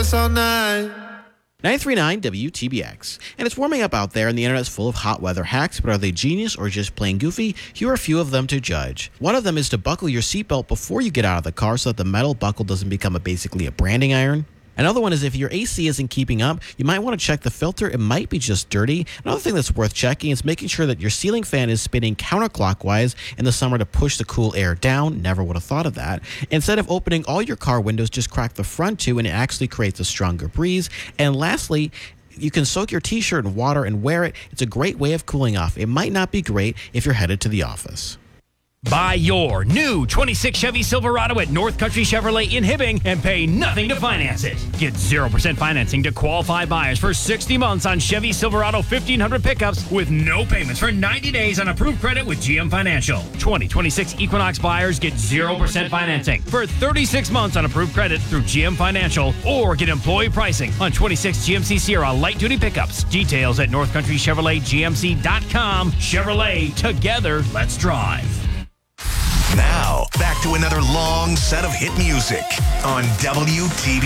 dance all night. 93.9 WTBX. And it's warming up out there, and the internet's full of hot weather hacks, but are they genius or just plain goofy? Here are a few of them to judge. One of them is to buckle your seatbelt before you get out of the car so that the metal buckle doesn't become basically a branding iron. Another one is if your AC isn't keeping up, you might want to check the filter. It might be just dirty. Another thing that's worth checking is making sure that your ceiling fan is spinning counterclockwise in the summer to push the cool air down. Never would have thought of that. Instead of opening all your car windows, just crack the front two and it actually creates a stronger breeze. And lastly, you can soak your t-shirt in water and wear it. It's a great way of cooling off. It might not be great if you're headed to the office. Buy your new 26 Chevy Silverado at North Country Chevrolet in Hibbing and pay nothing to finance it. Get 0% financing to qualified buyers for 60 months on Chevy Silverado 1500 pickups with no payments for 90 days on approved credit with GM Financial. 2026 Equinox buyers get 0% financing for 36 months on approved credit through GM Financial, or get employee pricing on 26 GMC Sierra light-duty pickups. Details at northcountrychevroletgmc.com. Chevrolet, together, let's drive. Now, back to another long set of hit music on WTBX.